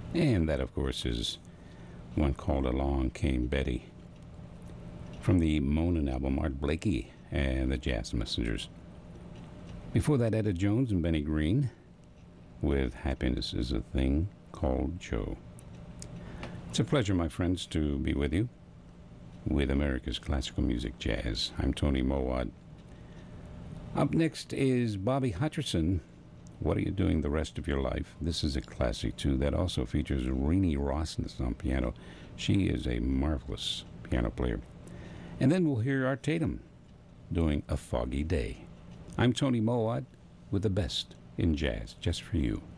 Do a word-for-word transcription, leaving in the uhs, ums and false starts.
And that, of course, is one called Along Came Betty. From the Moanin' album, Art Blakey and the Jazz Messengers. Before that, Etta Jones and Benny Green with Happiness is a Thing Called Joe. It's a pleasure, my friends, to be with you with America's Classical Music Jazz. I'm Tony Mowat. Up next is Bobby Hutcherson. What Are You Doing the Rest of Your Life? This is a classic, too, that also features Renee Rossness on piano. She is a marvelous piano player. And then we'll hear Art Tatum doing A Foggy Day. I'm Tony Mowat with the best in jazz, just for you.